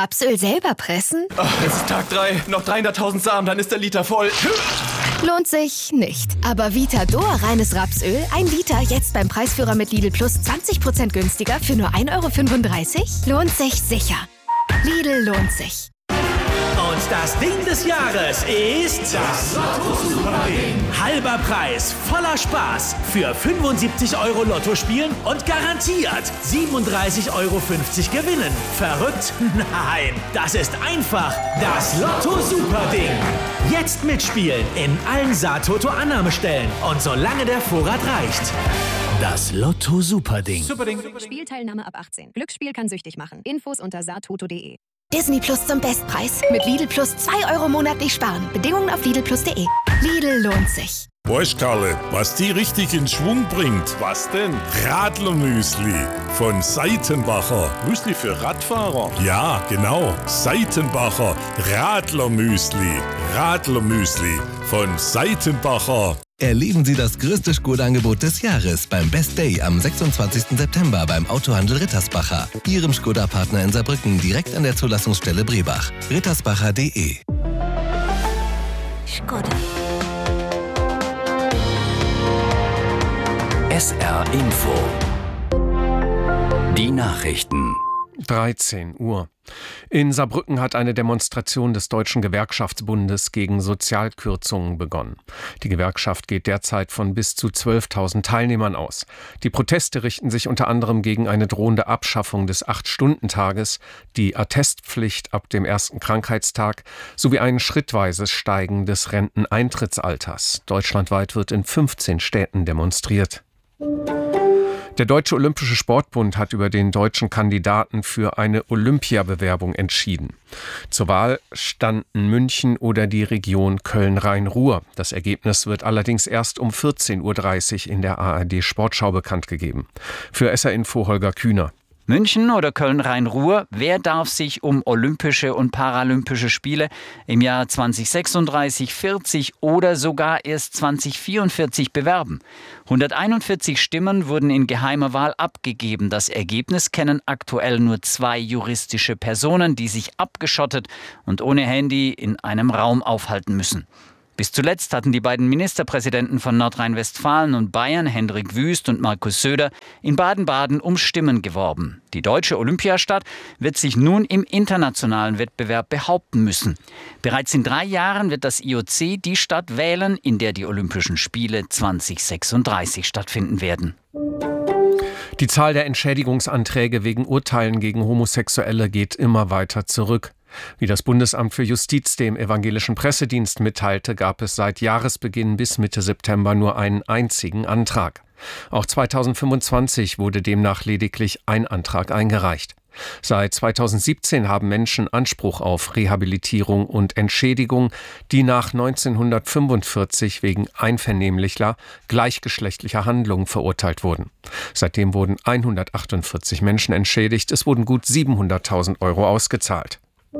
Rapsöl selber pressen? Es ist Tag 3, noch 300.000 Samen, dann ist der Liter voll. Lohnt sich nicht. Aber Vitador reines Rapsöl, 1 Liter, jetzt beim Preisführer mit Lidl Plus 20% günstiger für nur 1,35 €? Lohnt sich sicher. Lidl lohnt sich. Und das Ding des Jahres ist das Lotto-Super-Ding. Halber Preis, voller Spaß. Für 75 € Lotto spielen und garantiert 37,50 € gewinnen. Verrückt? Nein, das ist einfach das Lotto-Super-Ding. Jetzt mitspielen in allen Saattoto-Annahmestellen und solange der Vorrat reicht. Das Lotto-Super-Ding. Spielteilnahme ab 18. Glücksspiel kann süchtig machen. Infos unter saattoto.de. Disney Plus zum Bestpreis. Mit Lidl Plus 2 € monatlich sparen. Bedingungen auf lidlplus.de. Lidl lohnt sich. Weißt Karle, was die richtig in Schwung bringt? Was denn? Radlermüsli von Seitenbacher. Müsli für Radfahrer? Ja, genau. Seitenbacher Radlermüsli. Radlermüsli von Seitenbacher. Erleben Sie das größte Skoda-Angebot des Jahres beim Best Day am 26. September beim Autohandel Rittersbacher. Ihrem Skoda-Partner in Saarbrücken direkt an der Zulassungsstelle Brebach. rittersbacher.de. Skoda. SR Info. Die Nachrichten. 13 Uhr. In Saarbrücken hat eine Demonstration des Deutschen Gewerkschaftsbundes gegen Sozialkürzungen begonnen. Die Gewerkschaft geht derzeit von bis zu 12.000 Teilnehmern aus. Die Proteste richten sich unter anderem gegen eine drohende Abschaffung des 8-Stunden-Tages, die Attestpflicht ab dem ersten Krankheitstag sowie ein schrittweises Steigen des Renteneintrittsalters. Deutschlandweit wird in 15 Städten demonstriert. Der Deutsche Olympische Sportbund hat über den deutschen Kandidaten für eine Olympiabewerbung entschieden. Zur Wahl standen München oder die Region Köln-Rhein-Ruhr. Das Ergebnis wird allerdings erst um 14:30 Uhr in der ARD-Sportschau bekannt gegeben. Für SR Info Holger Kühner. München oder Köln-Rhein-Ruhr, wer darf sich um Olympische und Paralympische Spiele im Jahr 2036, 40 oder sogar erst 2044 bewerben? 141 Stimmen wurden in geheimer Wahl abgegeben. Das Ergebnis kennen aktuell nur 2 juristische Personen, die sich abgeschottet und ohne Handy in einem Raum aufhalten müssen. Bis zuletzt hatten die beiden Ministerpräsidenten von Nordrhein-Westfalen und Bayern, Hendrik Wüst und Markus Söder, in Baden-Baden um Stimmen geworben. Die deutsche Olympiastadt wird sich nun im internationalen Wettbewerb behaupten müssen. Bereits in 3 Jahren wird das IOC die Stadt wählen, in der die Olympischen Spiele 2036 stattfinden werden. Die Zahl der Entschädigungsanträge wegen Urteilen gegen Homosexuelle geht immer weiter zurück. Wie das Bundesamt für Justiz dem evangelischen Pressedienst mitteilte, gab es seit Jahresbeginn bis Mitte September nur einen einzigen Antrag. Auch 2025 wurde demnach lediglich ein Antrag eingereicht. Seit 2017 haben Menschen Anspruch auf Rehabilitierung und Entschädigung, die nach 1945 wegen einvernehmlicher, gleichgeschlechtlicher Handlungen verurteilt wurden. Seitdem wurden 148 Menschen entschädigt, es wurden gut 700.000 € ausgezahlt.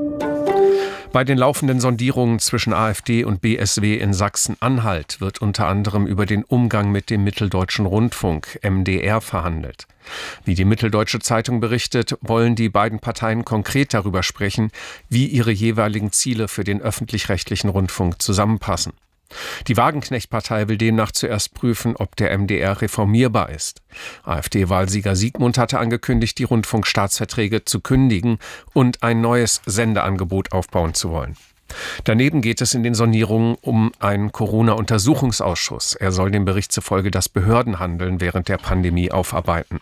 Bei den laufenden Sondierungen zwischen AfD und BSW in Sachsen-Anhalt wird unter anderem über den Umgang mit dem Mitteldeutschen Rundfunk, MDR, verhandelt. Wie die Mitteldeutsche Zeitung berichtet, wollen die beiden Parteien konkret darüber sprechen, wie ihre jeweiligen Ziele für den öffentlich-rechtlichen Rundfunk zusammenpassen. Die Wagenknecht-Partei will demnach zuerst prüfen, ob der MDR reformierbar ist. AfD-Wahlsieger Siegmund hatte angekündigt, die Rundfunkstaatsverträge zu kündigen und ein neues Sendeangebot aufbauen zu wollen. Daneben geht es in den Sondierungen um einen Corona-Untersuchungsausschuss. Er soll dem Bericht zufolge das Behördenhandeln während der Pandemie aufarbeiten.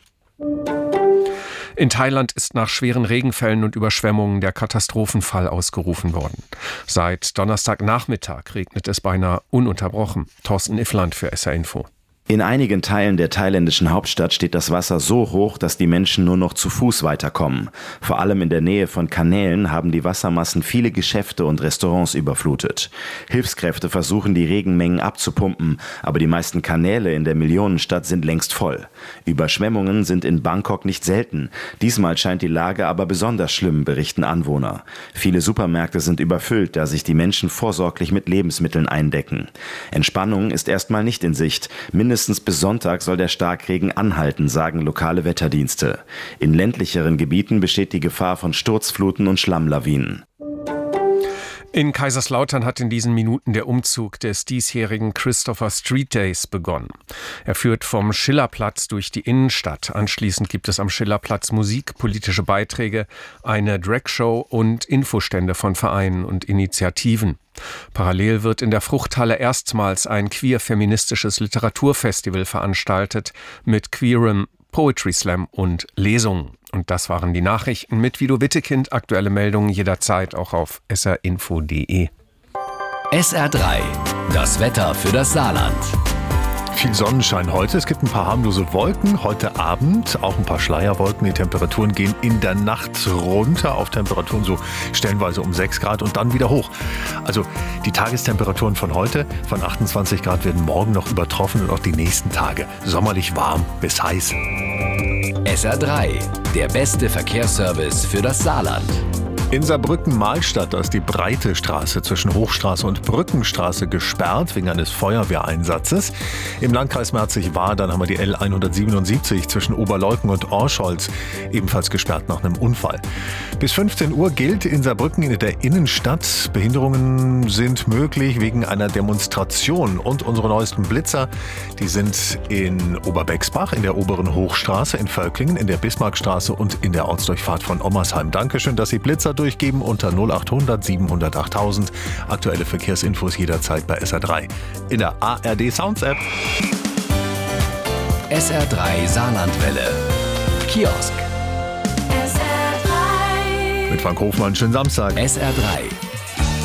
In Thailand ist nach schweren Regenfällen und Überschwemmungen der Katastrophenfall ausgerufen worden. Seit Donnerstagnachmittag regnet es beinahe ununterbrochen. Thorsten Iffland für SR Info. In einigen Teilen der thailändischen Hauptstadt steht das Wasser so hoch, dass die Menschen nur noch zu Fuß weiterkommen. Vor allem in der Nähe von Kanälen haben die Wassermassen viele Geschäfte und Restaurants überflutet. Hilfskräfte versuchen, die Regenmengen abzupumpen, aber die meisten Kanäle in der Millionenstadt sind längst voll. Überschwemmungen sind in Bangkok nicht selten. Diesmal scheint die Lage aber besonders schlimm, berichten Anwohner. Viele Supermärkte sind überfüllt, da sich die Menschen vorsorglich mit Lebensmitteln eindecken. Entspannung ist erstmal nicht in Sicht. Mindestens Mindestens bis Sonntag soll der Starkregen anhalten, sagen lokale Wetterdienste. In ländlicheren Gebieten besteht die Gefahr von Sturzfluten und Schlammlawinen. In Kaiserslautern hat in diesen Minuten der Umzug des diesjährigen Christopher Street Days begonnen. Er führt vom Schillerplatz durch die Innenstadt. Anschließend gibt es am Schillerplatz Musik, politische Beiträge, eine Dragshow und Infostände von Vereinen und Initiativen. Parallel wird in der Fruchthalle erstmals ein queer-feministisches Literaturfestival veranstaltet mit queerem Poetry Slam und Lesungen. Und das waren die Nachrichten mit Guido Wittekind. Aktuelle Meldungen jederzeit auch auf srinfo.de. SR3, das Wetter für das Saarland. Viel Sonnenschein heute. Es gibt ein paar harmlose Wolken. Heute Abend auch ein paar Schleierwolken. Die Temperaturen gehen in der Nacht runter auf Temperaturen so stellenweise um 6 Grad und dann wieder hoch. Also die Tagestemperaturen von heute von 28 Grad werden morgen noch übertroffen und auch die nächsten Tage sommerlich warm bis heiß. SR3, der beste Verkehrsservice für das Saarland. In Saarbrücken-Mahlstadt, da ist die breite Straße zwischen Hochstraße und Brückenstraße gesperrt wegen eines Feuerwehreinsatzes. Im Landkreis Merzig-Wadern haben wir die L177 zwischen Oberleuken und Orscholz ebenfalls gesperrt nach einem Unfall. Bis 15 Uhr gilt in Saarbrücken in der Innenstadt, Behinderungen sind möglich wegen einer Demonstration. Und unsere neuesten Blitzer, die sind in Oberbexbach, in der oberen Hochstraße, in Völklingen, in der Bismarckstraße und in der Ortsdurchfahrt von Ommersheim. Dankeschön, dass Sie Blitzer durchgeben unter 0800 700 8000. Aktuelle Verkehrsinfos jederzeit bei SR3 in der ARD Sounds App. SR3 Saarlandwelle. Kiosk. SR3. Mit Frank Hofmann, schönen Samstag. SR3.